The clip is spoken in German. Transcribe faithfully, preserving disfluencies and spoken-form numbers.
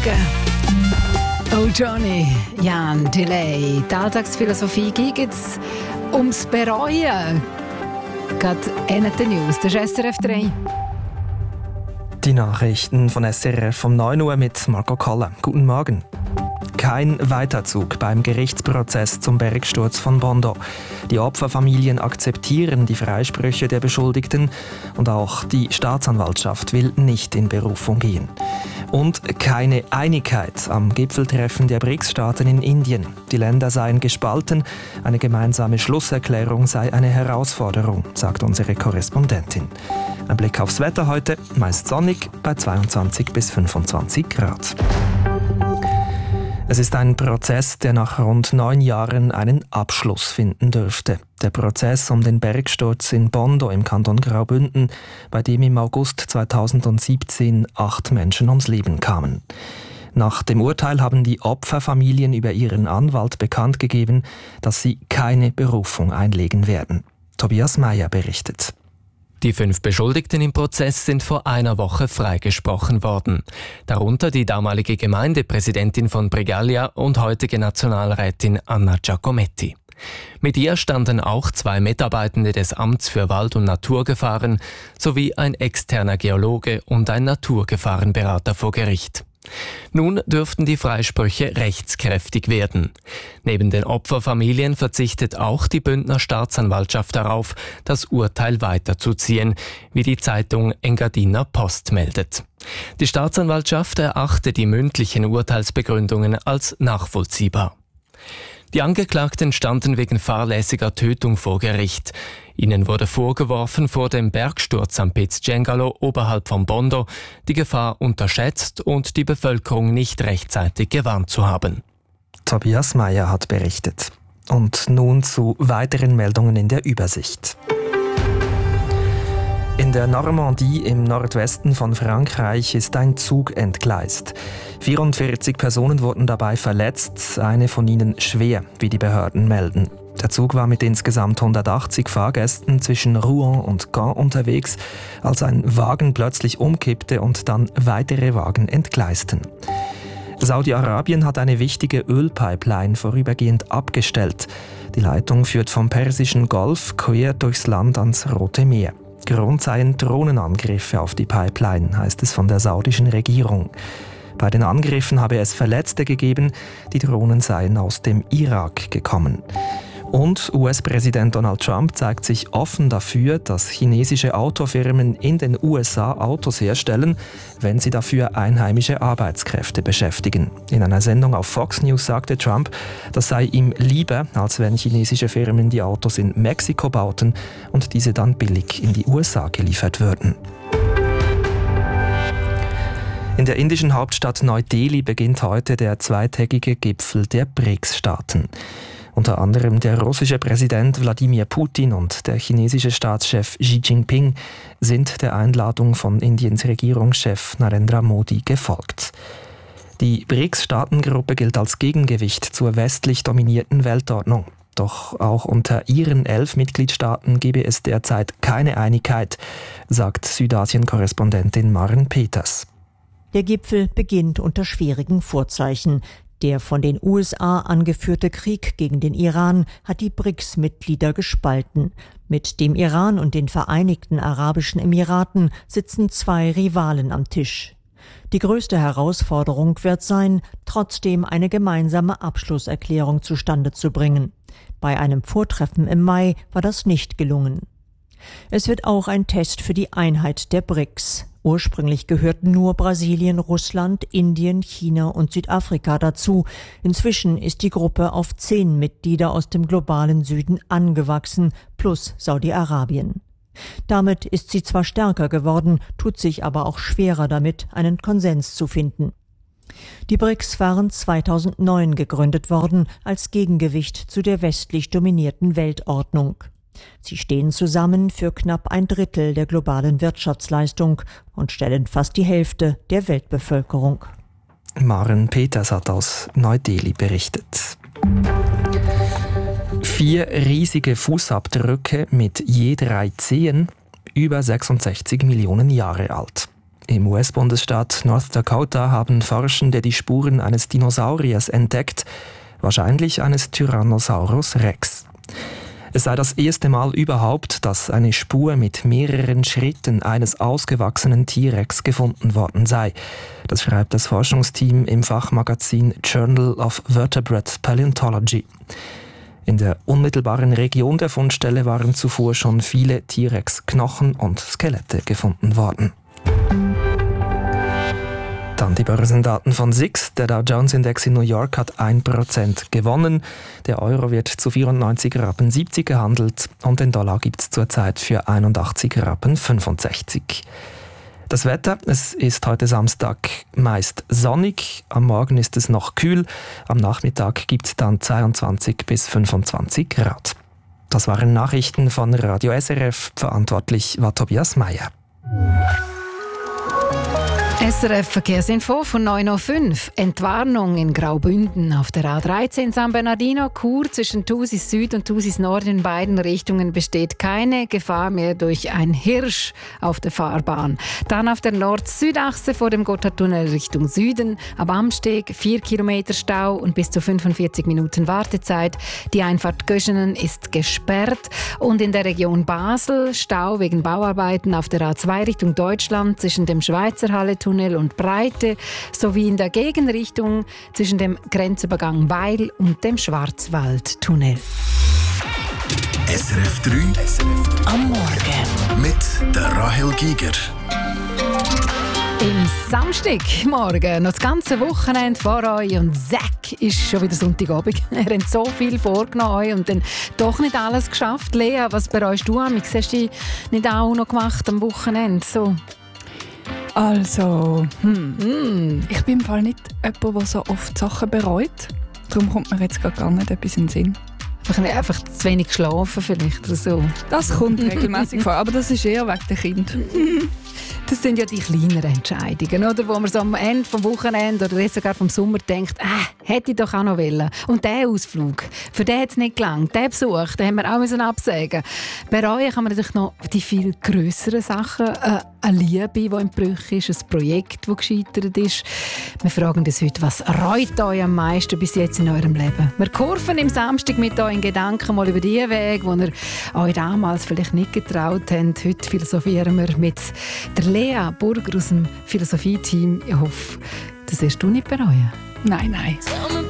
Morgen. Oh Johnny, Jan Delay. Die Alltagsphilosophie geht es ums Bereuen. Gerade in den News, das ist S R F drei. Die Nachrichten von S R F um neun Uhr mit Marco Koller. Guten Morgen. Kein Weiterzug beim Gerichtsprozess zum Bergsturz von Bondo. Die Opferfamilien akzeptieren die Freisprüche der Beschuldigten und auch die Staatsanwaltschaft will nicht in Berufung gehen. Und keine Einigkeit am Gipfeltreffen der B R I C S-Staaten in Indien. Die Länder seien gespalten, eine gemeinsame Schlusserklärung sei eine Herausforderung, sagt unsere Korrespondentin. Ein Blick aufs Wetter heute, meist sonnig bei zweiundzwanzig bis fünfundzwanzig Grad. Es ist ein Prozess, der nach rund neun Jahren einen Abschluss finden dürfte. Der Prozess um den Bergsturz in Bondo im Kanton Graubünden, bei dem im August zweitausendsiebzehn acht Menschen ums Leben kamen. Nach dem Urteil haben die Opferfamilien über ihren Anwalt bekannt gegeben, dass sie keine Berufung einlegen werden. Tobias Meyer berichtet. Die fünf Beschuldigten im Prozess sind vor einer Woche freigesprochen worden. Darunter die damalige Gemeindepräsidentin von Bregaglia und heutige Nationalrätin Anna Giacometti. Mit ihr standen auch zwei Mitarbeitende des Amts für Wald- und Naturgefahren sowie ein externer Geologe und ein Naturgefahrenberater vor Gericht. Nun dürften die Freisprüche rechtskräftig werden. Neben den Opferfamilien verzichtet auch die Bündner Staatsanwaltschaft darauf, das Urteil weiterzuziehen, wie die Zeitung Engadiner Post meldet. Die Staatsanwaltschaft erachte die mündlichen Urteilsbegründungen als nachvollziehbar. Die Angeklagten standen wegen fahrlässiger Tötung vor Gericht. Ihnen wurde vorgeworfen, vor dem Bergsturz am Piz Cengalo oberhalb von Bondo die Gefahr unterschätzt und die Bevölkerung nicht rechtzeitig gewarnt zu haben. Tobias Meyer hat berichtet. Und nun zu weiteren Meldungen in der Übersicht. In der Normandie im Nordwesten von Frankreich ist ein Zug entgleist. vierundvierzig Personen wurden dabei verletzt, eine von ihnen schwer, wie die Behörden melden. Der Zug war mit insgesamt hundertachtzig Fahrgästen zwischen Rouen und Caen unterwegs, als ein Wagen plötzlich umkippte und dann weitere Wagen entgleisten. Saudi-Arabien hat eine wichtige Ölpipeline vorübergehend abgestellt. Die Leitung führt vom Persischen Golf quer durchs Land ans Rote Meer. Grund seien Drohnenangriffe auf die Pipeline, heißt es von der saudischen Regierung. Bei den Angriffen habe es Verletzte gegeben, die Drohnen seien aus dem Irak gekommen. Und U S-Präsident Donald Trump zeigt sich offen dafür, dass chinesische Autofirmen in den U S A Autos herstellen, wenn sie dafür einheimische Arbeitskräfte beschäftigen. In einer Sendung auf Fox News sagte Trump, das sei ihm lieber, als wenn chinesische Firmen die Autos in Mexiko bauten und diese dann billig in die U S A geliefert würden. In der indischen Hauptstadt Neu-Delhi beginnt heute der zweitägige Gipfel der B R I C S-Staaten. Unter anderem der russische Präsident Wladimir Putin und der chinesische Staatschef Xi Jinping sind der Einladung von Indiens Regierungschef Narendra Modi gefolgt. Die B R I C S-Staatengruppe gilt als Gegengewicht zur westlich dominierten Weltordnung. Doch auch unter ihren elf Mitgliedstaaten gebe es derzeit keine Einigkeit, sagt Südasien-Korrespondentin Maren Peters. Der Gipfel beginnt unter schwierigen Vorzeichen. Der von den U S A angeführte Krieg gegen den Iran hat die B R I C S-Mitglieder gespalten. Mit dem Iran und den Vereinigten Arabischen Emiraten sitzen zwei Rivalen am Tisch. Die größte Herausforderung wird sein, trotzdem eine gemeinsame Abschlusserklärung zustande zu bringen. Bei einem Vortreffen im Mai war das nicht gelungen. Es wird auch ein Test für die Einheit der B R I C S. Ursprünglich gehörten nur Brasilien, Russland, Indien, China und Südafrika dazu. Inzwischen ist die Gruppe auf zehn Mitglieder aus dem globalen Süden angewachsen, plus Saudi-Arabien. Damit ist sie zwar stärker geworden, tut sich aber auch schwerer damit, einen Konsens zu finden. Die B R I C S waren zweitausendneun gegründet worden als Gegengewicht zu der westlich dominierten Weltordnung. Sie stehen zusammen für knapp ein Drittel der globalen Wirtschaftsleistung und stellen fast die Hälfte der Weltbevölkerung. Maren Peters hat aus Neu-Delhi berichtet. Vier riesige Fußabdrücke mit je drei Zehen, über sechsundsechzig Millionen Jahre alt. Im U S-Bundesstaat North Dakota haben Forschende die Spuren eines Dinosauriers entdeckt, wahrscheinlich eines Tyrannosaurus Rex. Es sei das erste Mal überhaupt, dass eine Spur mit mehreren Schritten eines ausgewachsenen T-Rex gefunden worden sei. Das schreibt das Forschungsteam im Fachmagazin Journal of Vertebrate Paleontology. In der unmittelbaren Region der Fundstelle waren zuvor schon viele T-Rex-Knochen und Skelette gefunden worden. Dann die Börsendaten von S I X. Der Dow Jones Index in New York hat ein Prozent gewonnen. Der Euro wird zu vierundneunzig Rappen siebzig gehandelt und den Dollar gibt es zurzeit für einundachtzig Rappen fünfundsechzig. Das Wetter, es ist heute Samstag meist sonnig, am Morgen ist es noch kühl, am Nachmittag gibt es dann zweiundzwanzig bis fünfundzwanzig Grad. Das waren Nachrichten von Radio S R F, verantwortlich war Tobias Meyer. S R F Verkehrsinfo von neun Uhr fünf. Entwarnung in Graubünden auf der A dreizehn San Bernardino Chur zwischen Thusis Süd und Thusis Nord in beiden Richtungen besteht keine Gefahr mehr durch ein Hirsch auf der Fahrbahn. Dann auf der Nord-Süd-Achse vor dem Gotthardtunnel Richtung Süden am Amsteg vier Kilometer Stau und bis zu fünfundvierzig Minuten Wartezeit. Die Einfahrt Göschenen ist gesperrt und in der Region Basel Stau wegen Bauarbeiten auf der A zwei Richtung Deutschland zwischen dem Schweizer Halletunnel und Breite sowie in der Gegenrichtung zwischen dem Grenzübergang Weil und dem Schwarzwaldtunnel. S R F drei S R F drei am Morgen mit der Rahel Giger. Im Samstagmorgen, noch das ganze Wochenende vor euch und zack, ist schon wieder Sonntagabend. Ihr habt so viel vorgenommen euch und dann doch nicht alles geschafft. Lea, was bereust du an? Wie hast du nicht auch noch gemacht am Wochenende? So. Also, hm. Mm. Ich bin im Fall nicht jemand, der so oft Sachen bereut. Darum kommt mir jetzt gar nicht etwas in den Sinn. Einfach, einfach zu wenig geschlafen vielleicht oder so. Das kommt regelmäßig vor, aber das ist eher wegen der Kinder. Das sind ja die kleineren Entscheidungen, oder? Wo man so am Ende des Wochenende oder sogar vom Sommer denkt, ah, hätte ich doch auch noch wollen. Und der Ausflug, für den hat es nicht gelangt. Der Besuch, den haben wir auch müssen absagen. Bereuen kann man natürlich noch die viel grösseren Sachen. Äh, eine Liebe, die im Bruch ist, ein Projekt, das gescheitert ist. Wir fragen uns heute, was reut euch am meisten bis jetzt in eurem Leben? Wir kurven im Samstag mit euren Gedanken mal über die Wege, die ihr euch damals vielleicht nicht getraut habt. Heute philosophieren wir mit der Lea Burger aus dem Philosophie-Team. Ich hoffe, das wirst du nicht bereuen. Nein, nein.